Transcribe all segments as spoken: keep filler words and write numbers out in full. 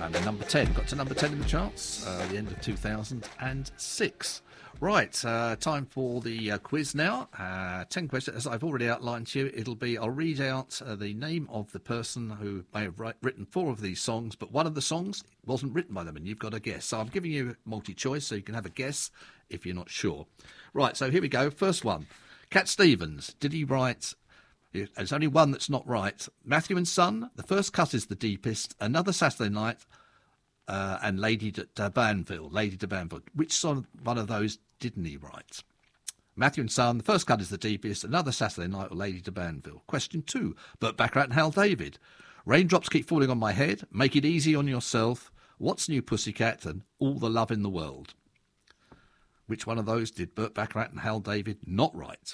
and then number ten. Got to number ten in the charts, uh, the end of two thousand six. Right, uh, time for the uh, quiz now. Uh, ten questions. As I've already outlined to you, it'll be, I'll read out uh, the name of the person who may have write, written four of these songs, but one of the songs wasn't written by them, and you've got to guess. So I'm giving you multi-choice, so you can have a guess if you're not sure. Right, so here we go. First one. Cat Stevens. Did he write... There's only one that's not right. Matthew and Son, The First Cut is the Deepest, Another Saturday Night, uh, and Lady de, de Banville. Lady de Banville. Which song, one of those didn't he write? Matthew and Son, The First Cut is the Deepest, Another Saturday Night, or Lady de Banville. Question two. Burt Bacharach and Hal David. Raindrops Keep Falling on My Head, Make It Easy on Yourself, What's New Pussycat, and All the Love in the World. Which one of those did Burt Bacharach and Hal David not write?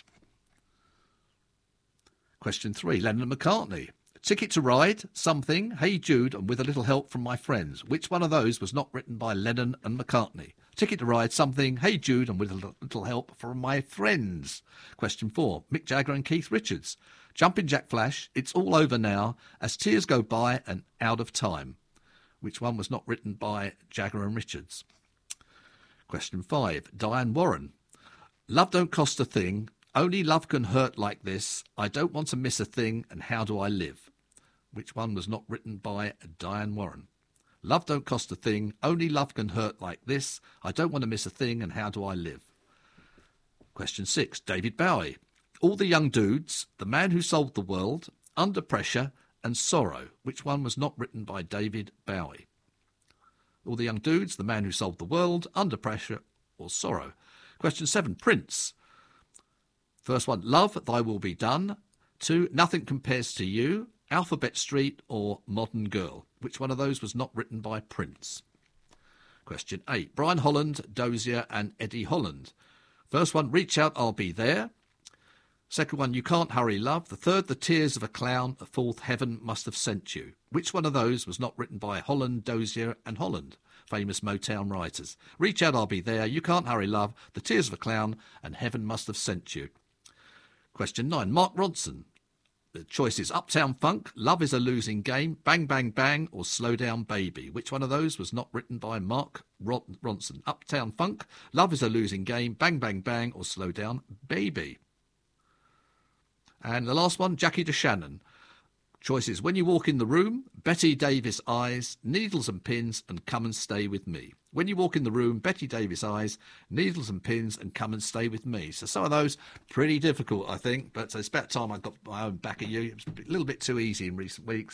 Question three, Lennon and McCartney. Ticket to Ride, Something, Hey Jude, and With a Little Help from My Friends. Which one of those was not written by Lennon and McCartney? Ticket to Ride, Something, Hey Jude, and With a Little Help from My Friends. Question four, Mick Jagger and Keith Richards. Jumpin' Jack Flash, It's All Over Now, As Tears Go By, and Out of Time. Which one was not written by Jagger and Richards? Question five, Diane Warren. Love Don't Cost a Thing, Only Love Can Hurt Like This, I Don't Want to Miss a Thing, and How Do I Live? Which one was not written by Diane Warren? Love Don't Cost a Thing, Only Love Can Hurt Like This, I Don't Want to Miss a Thing, and How Do I Live? Question six, David Bowie. All the Young Dudes, The Man Who Sold the World, Under Pressure, and Sorrow. Which one was not written by David Bowie? All the Young Dudes, The Man Who Sold the World, Under Pressure, or Sorrow. Question seven, Prince. First one, Love, Thy Will Be Done. Two, Nothing Compares to You, Alphabet Street, or Modern Girl. Which one of those was not written by Prince? Question eight, Brian Holland, Dozier, and Eddie Holland. First one, Reach Out, I'll Be There. Second one, You Can't Hurry Love. The third, The Tears of a Clown. The fourth, Heaven Must Have Sent You. Which one of those was not written by Holland, Dozier, and Holland? Famous Motown writers. Reach Out, I'll Be There. You Can't Hurry Love. The Tears of a Clown. And Heaven Must Have Sent You. Question nine, Mark Ronson. The choice is Uptown Funk, Love is a Losing Game, Bang Bang Bang, or Slow Down Baby. Which one of those was not written by Mark Ron- Ronson? Uptown Funk, Love is a Losing Game, Bang Bang Bang, or Slow Down Baby. And the last one, Jackie DeShannon. Choices, When You Walk in the Room, Betty Davis Eyes, Needles and Pins, and Come and Stay with Me. When You Walk in the Room, Betty Davis Eyes, Needles and Pins, and Come and Stay with Me. So some of those pretty difficult, I think, but it's about time I got my own back at you. It was a little bit too easy in recent weeks.